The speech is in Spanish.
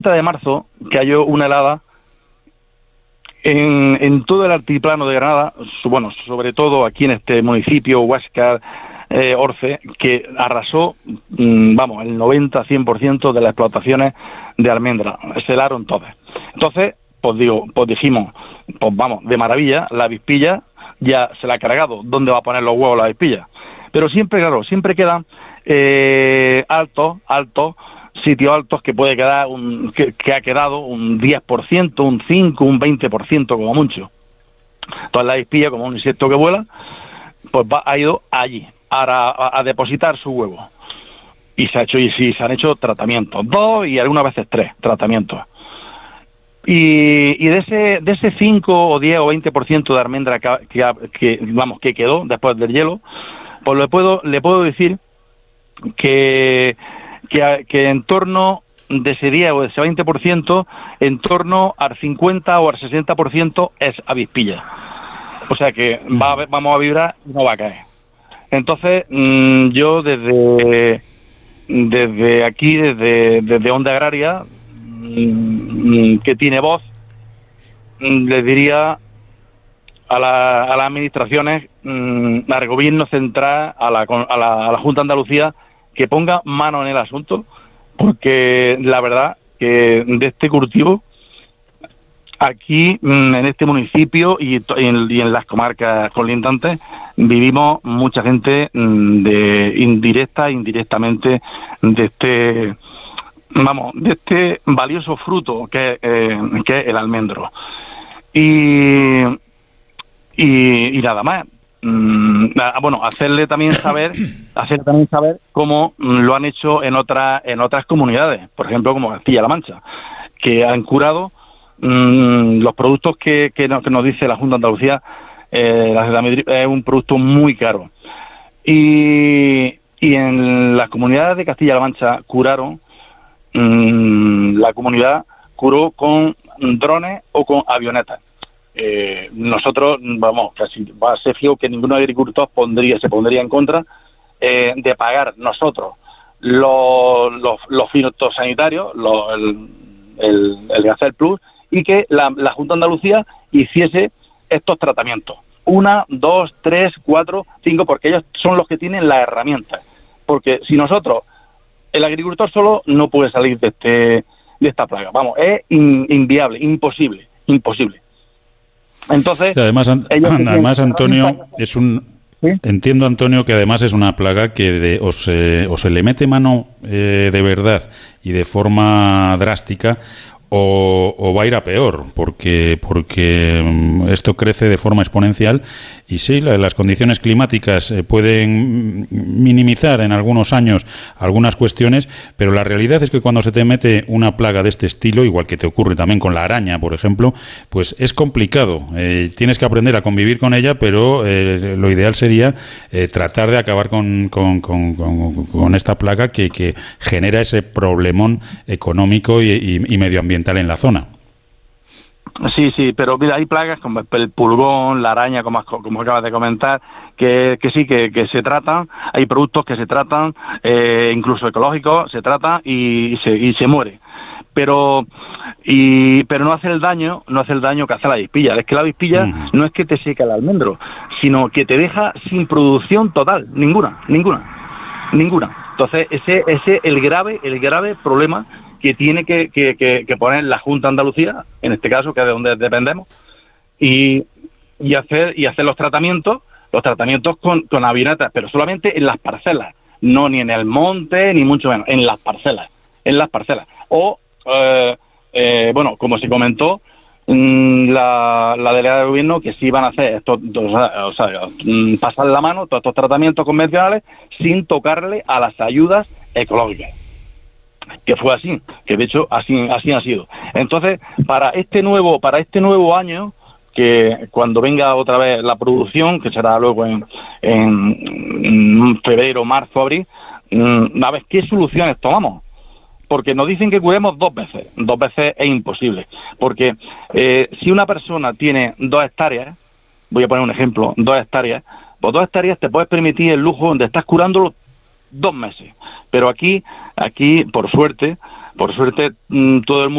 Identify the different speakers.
Speaker 1: de marzo cayó una helada en todo el altiplano de Granada, bueno, sobre todo aquí en este municipio, Huáscar, Orce, que arrasó, vamos, el 90-100% de las explotaciones de almendra, se helaron todas. Entonces, pues dijimos, pues vamos, de maravilla, la avispilla ya se la ha cargado, ¿dónde va a poner los huevos la avispilla? Pero siempre, claro, siempre quedan altos, sitios altos que puede quedar, que ha quedado un 10%, un 5%, un 20% como mucho. Entonces la avispilla, como un insecto que vuela, pues ha ido allí a depositar su huevo. Y se han hecho tratamientos, 2 y algunas veces 3 tratamientos. Y de ese 5 o 10 o 20% de almendra que quedó después del hielo, pues le puedo decir que en torno de ese 10 o de ese 20%, en torno al 50 o al 60% es avispilla. O sea que vamos a vibrar y no va a caer. Entonces, yo desde aquí, desde Onda Agraria, que tiene voz, les diría a las administraciones, al gobierno central, a la Junta de Andalucía, que ponga mano en el asunto, porque la verdad que de este cultivo aquí en este municipio y en las comarcas colindantes vivimos mucha gente indirecta e indirectamente de este valioso fruto que es el almendro. Y nada más. Bueno, hacerle también saber cómo lo han hecho en otras comunidades, por ejemplo como Castilla-La Mancha, que han curado los productos que nos dice la Junta de Andalucía. La ciudad de Madrid es un producto muy caro, y en las comunidades de Castilla-La Mancha la comunidad curó con drones o con avionetas. Nosotros, vamos, casi va a ser fijo que ningún agricultor se pondría en contra de pagar nosotros los fitosanitarios, el Gacel Plus, y que la Junta de Andalucía hiciese estos tratamientos. 1, 2, 3, 4, 5, porque ellos son los que tienen las herramientas. Porque si nosotros, el agricultor solo no puede salir de esta plaga. Vamos, es inviable, imposible. Entonces,
Speaker 2: además Antonio, ¿sí? Entiendo, Antonio, que además es una plaga que o se le mete mano de verdad y de forma drástica, o va a ir a peor, porque esto crece de forma exponencial, y sí, las condiciones climáticas pueden minimizar en algunos años algunas cuestiones, pero la realidad es que cuando se te mete una plaga de este estilo, igual que te ocurre también con la araña, por ejemplo, pues es complicado. Tienes que aprender a convivir con ella, pero lo ideal sería tratar de acabar con esta plaga que genera ese problemón económico y medioambiental en la zona.
Speaker 1: Sí, pero mira, hay plagas como el pulgón, la araña, como acabas de comentar, que sí, que se tratan. Hay productos que se tratan, incluso ecológicos, se tratan y se muere. Pero no hace el daño que hace la avispilla. Es que la avispilla no es que te seca el almendro, sino que te deja sin producción total, ninguna. Entonces ese es el grave problema que tiene que poner la Junta de Andalucía, en este caso, que es de donde dependemos, y hacer los tratamientos con avionetas, pero solamente en las parcelas, no ni en el monte, ni mucho menos, en las parcelas. O, bueno, como se comentó, la delegada de gobierno, que sí van a hacer esto, pasar la mano todos estos tratamientos convencionales sin tocarle a las ayudas ecológicas. Que fue así, que de hecho así ha sido. Entonces, para este nuevo año, que cuando venga otra vez la producción, que será luego en febrero, marzo, abril, a ver qué soluciones tomamos. Porque nos dicen que curemos 2 veces. 2 veces es imposible. Porque si una persona tiene 2 hectáreas, voy a poner un ejemplo, 2 hectáreas, pues 2 hectáreas te puedes permitir el lujo de estar curándolo 2 meses. Pero aquí, por suerte, todo el mundo